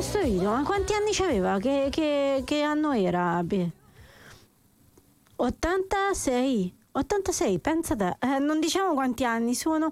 sto video, ma quanti anni c'aveva? Che anno era? 86, 86, pensa te, non diciamo quanti anni sono,